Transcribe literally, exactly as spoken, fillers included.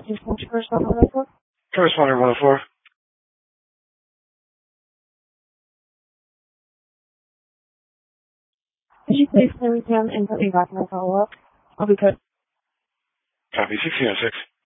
you send to first one oh four? First one one oh four. Could you please clear me down and put me back in my follow-up? I'll be good. Copy sixteen oh six.